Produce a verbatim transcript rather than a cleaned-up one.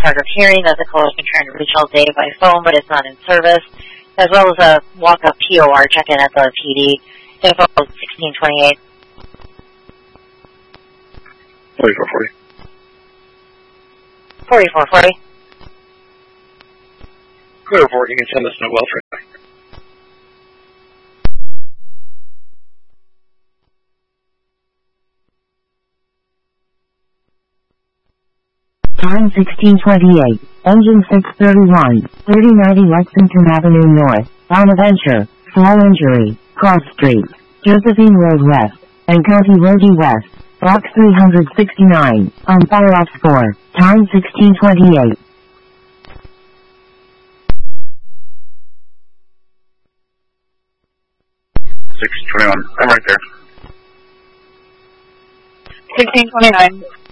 hard of hearing that the caller has been trying to reach all day by phone, but it's not in service, as well as a walk-up P O R check-in at the P D. Info sixteen twenty-eight. forty-four forty. forty-four forty. Clear report, you can send us no welfare. Time sixteen twenty-eight, engine six thirty-one, thirty ninety Lexington Avenue North, Bonaventure, fall injury, Cross Street, Josephine Road West, and County Road E West, Block three sixty-nine, on fire off four, time sixteen twenty-eight. six twenty-one, I'm right there. sixteen twenty-nine.